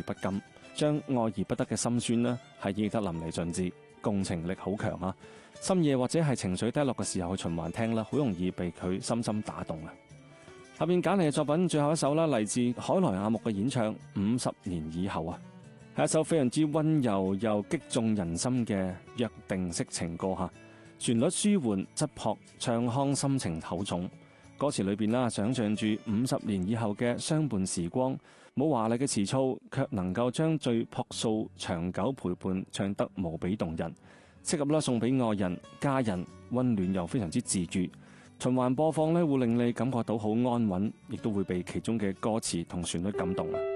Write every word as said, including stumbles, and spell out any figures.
不甘，將愛而不得嘅心酸呢係演得淋漓盡致，共情力好強啊！深夜或者係情緒低落嘅時候去循環聽啦，好容易被佢深深打動啊！下邊揀嚟嘅作品最後一首啦，嚟自海萊雅木嘅演唱《五十年以後》啊，係一首非常之溫柔又擊中人心嘅約定式情歌吓，旋律舒緩質樸，唱腔深情厚重。歌詞裏邊啦，想象住五十年以後嘅相伴時光，冇華麗嘅詞藻，卻能夠將最樸素長久陪伴唱得無比動人，適合啦送俾愛人、家人，溫暖又非常之治愈。循環播放咧，會令你感覺到好安穩，亦都會被其中嘅歌詞同旋律感動。